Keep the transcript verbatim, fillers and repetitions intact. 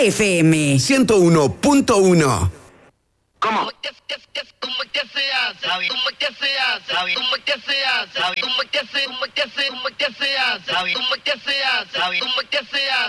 F M ciento uno punto uno. ¿Cómo? ¿Cómo es que se hace? ¿Cómo es que se hace? ¿Cómo es que se hace? ¿Cómo es que se hace? ¿Cómo es que se hace? ¿Cómo es que se hace? ¿Cómo es que se hace? ¿Cómo es que se hace?